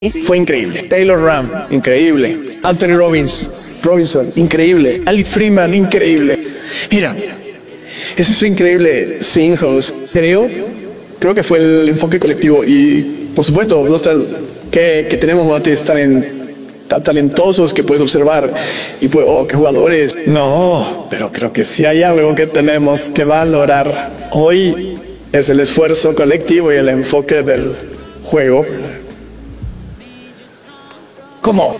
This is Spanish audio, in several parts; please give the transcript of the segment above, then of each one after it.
fue increíble. Taylor Ram, increíble. Anthony Robinson, increíble. Ali Freeman, increíble. Mira, eso es increíble. Sinhouse, creo que fue el enfoque colectivo y, por supuesto, que tenemos bates tan talentosos que puedes observar y pues, qué jugadores. No, pero creo que si hay algo que tenemos que valorar hoy es el esfuerzo colectivo y el enfoque del juego. ¿Cómo?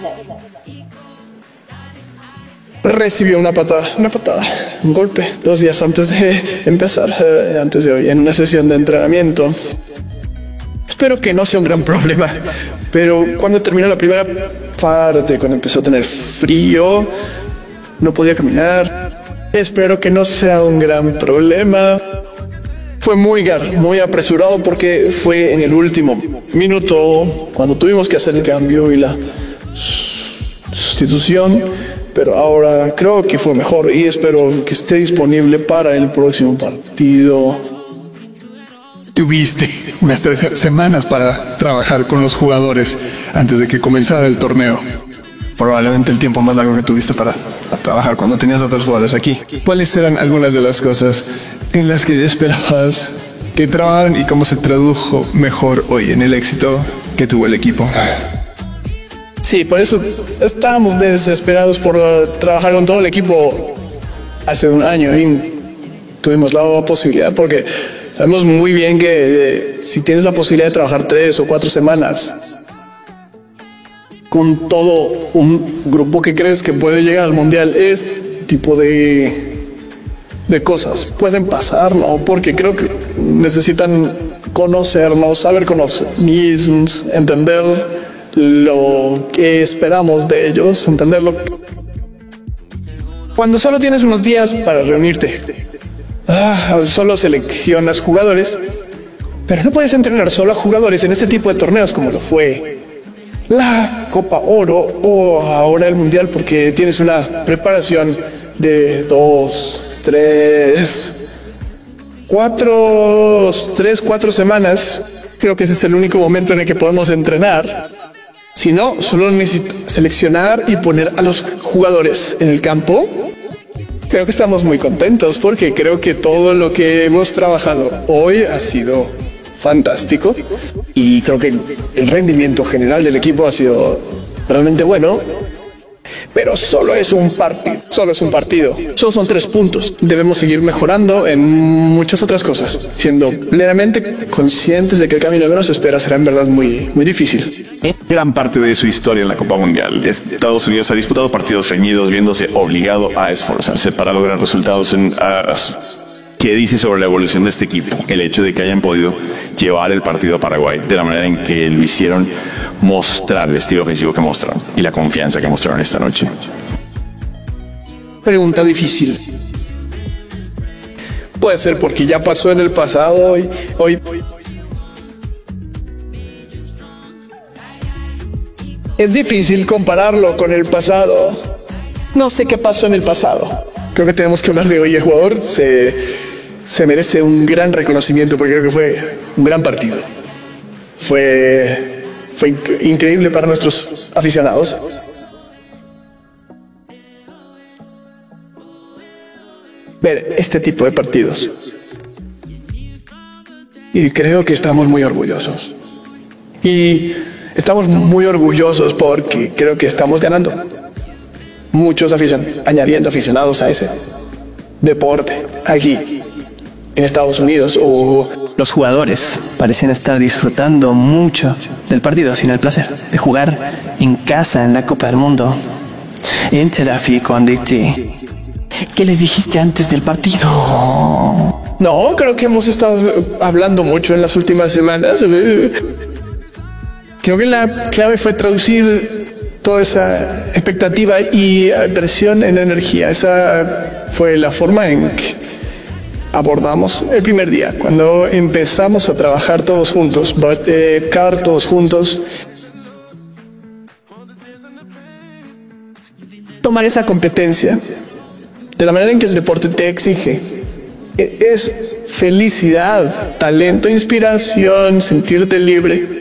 Recibió una patada, un golpe 2 días antes de empezar, antes de hoy, en una sesión de entrenamiento. Espero que no sea un gran problema, pero cuando terminó la primera parte, cuando empezó a tener frío, no podía caminar. Espero que no sea un gran problema. Fue muy apresurado porque fue en el último minuto cuando tuvimos que hacer el cambio y la sustitución, pero ahora creo que fue mejor y espero que esté disponible para el próximo partido. Tuviste unas 3 semanas para trabajar con los jugadores antes de que comenzara el torneo. Probablemente el tiempo más largo que tuviste para trabajar cuando tenías a otros jugadores aquí. ¿Cuáles eran algunas de las cosas en las que esperabas que trabajaran y cómo se tradujo mejor hoy en el éxito que tuvo el equipo? Sí, por eso estábamos desesperados por trabajar con todo el equipo hace un año y tuvimos la posibilidad porque sabemos muy bien que si tienes la posibilidad de trabajar 3 o 4 semanas con todo un grupo que crees que puede llegar al mundial, este tipo de cosas pueden pasar, ¿no? Porque creo que necesitan conocernos, saber conocernos, entender lo que esperamos de ellos, entenderlo. Cuando solo tienes unos días para reunirte, solo seleccionas jugadores, pero no puedes entrenar solo a jugadores en este tipo de torneos como lo fue la Copa Oro o ahora el Mundial, porque tienes una preparación de 2, 3, 4 semanas. Creo que ese es el único momento en el que podemos entrenar. Si no, solo necesito seleccionar y poner a los jugadores en el campo. Creo que estamos muy contentos porque creo que todo lo que hemos trabajado hoy ha sido fantástico y creo que el rendimiento general del equipo ha sido realmente bueno. Pero solo es un partido, solo son 3 puntos. Debemos seguir mejorando en muchas otras cosas, siendo plenamente conscientes de que el camino que nos espera será en verdad muy difícil. Gran parte de su historia en la Copa Mundial, Estados Unidos ha disputado partidos reñidos, viéndose obligado a esforzarse para lograr resultados ¿Qué dice sobre la evolución de este equipo? El hecho de que hayan podido llevar el partido a Paraguay de la manera en que lo hicieron, mostrar el estilo ofensivo que mostraron y la confianza que mostraron esta noche. Pregunta difícil. Puede ser porque ya pasó en el pasado y hoy. Es difícil compararlo con el pasado. No sé qué pasó en el pasado. Creo que tenemos que hablar de hoy. El jugador se merece un gran reconocimiento porque creo que fue un gran partido. Fue increíble para nuestros aficionados. Ver este tipo de partidos. Y creo que estamos muy orgullosos. Y estamos muy orgullosos porque creo que estamos ganando. Muchos añadiendo aficionados a ese deporte aquí en Estados Unidos. Los jugadores parecían estar disfrutando mucho del partido sin el placer de jugar en casa en la Copa del Mundo. En Terafi con DT. ¿Qué les dijiste antes del partido? No, creo que hemos estado hablando mucho en las últimas semanas. Creo que la clave fue traducir toda esa expectativa y presión en energía. Esa fue la forma en que abordamos el primer día, cuando empezamos a trabajar todos juntos, todos juntos. Tomar esa competencia de la manera en que el deporte te exige. Es felicidad, talento, inspiración, sentirte libre.